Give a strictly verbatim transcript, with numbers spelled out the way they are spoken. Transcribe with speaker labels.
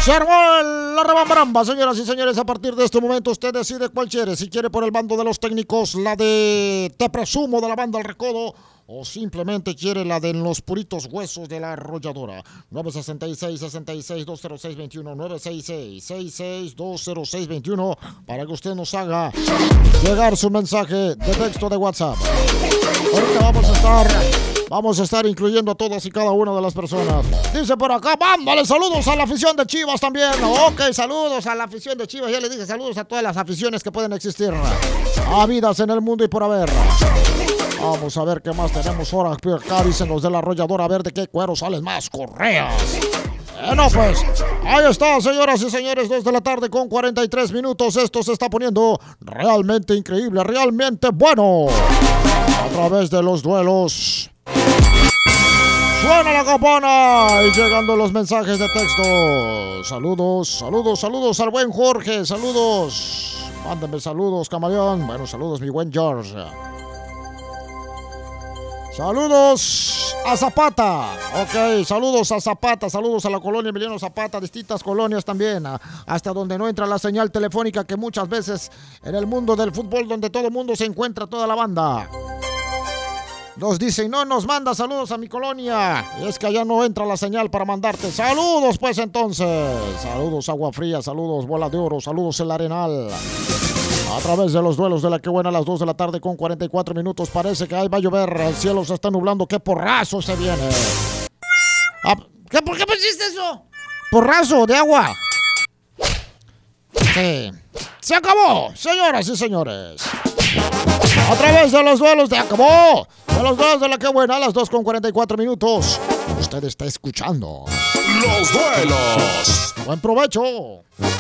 Speaker 1: Se armó la rebambaramba, señoras y señores. A partir de este momento usted decide cuál quiere. Si quiere por el bando de los técnicos, la de Te Presumo de la banda El Recodo, o simplemente quiere la de Los Puritos Huesos de la Arrolladora. nueve seis seis, seis seis dos cero seis dos uno, nueve seis seis, seis seis dos cero seis dos uno, para que usted nos haga llegar su mensaje de texto de WhatsApp. Ahorita vamos a estar... Vamos a estar incluyendo a todas y cada una de las personas. Dice por acá, mándale saludos a la afición de Chivas también. Ok, saludos a la afición de Chivas. Ya le dije saludos a todas las aficiones que pueden existir, habidas en el mundo y por haber. Vamos a ver qué más tenemos ahora. Acá dicen los de la Arrolladora, a ver de qué cuero salen más correas. Bueno, pues, ahí está, señoras y señores, dos de la tarde con cuarenta y tres minutos. Esto se está poniendo realmente increíble, realmente bueno. A través de los duelos. Suena la campana y llegando los mensajes de texto. Saludos, saludos, saludos al buen Jorge. Saludos. Mándenme saludos, camaleón. Bueno, saludos, mi buen George. Saludos a Zapata. Ok, saludos a Zapata. Saludos a la colonia Emiliano Zapata. Distintas colonias también. Hasta donde no entra la señal telefónica, que muchas veces en el mundo del fútbol, donde todo el mundo se encuentra, toda la banda nos dicen, no nos manda saludos a mi colonia. Y es que allá no entra la señal para mandarte saludos, pues entonces. Saludos Agua Fría, saludos Bola de Oro, saludos El Arenal. A través de los duelos de la que buena a las dos de la tarde con cuarenta y cuatro minutos. Parece que ahí va a llover, el cielo se está nublando. ¡Qué porrazo se viene! Ah, ¿qué, ¿Por qué pusiste eso? Porrazo de agua. Sí. Se acabó, señoras y señores. A través de los duelos de acabó. De los duelos de la que buena a las dos con cuarenta y cuatro minutos. Usted está escuchando
Speaker 2: Los Duelos.
Speaker 1: Buen provecho.